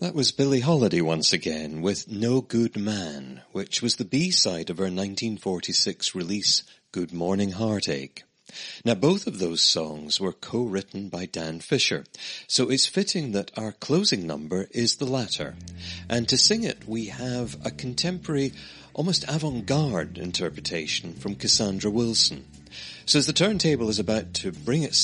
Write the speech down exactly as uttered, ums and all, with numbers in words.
That was Billie Holiday once again with No Good Man, which was the B-side of her nineteen forty-six release Good Morning Heartache. Now both of those songs were co-written by Dan Fisher, so it's fitting that our closing number is the latter. And to sing it we have a contemporary, almost avant-garde interpretation from Cassandra Wilson. So as the turntable is about to bring its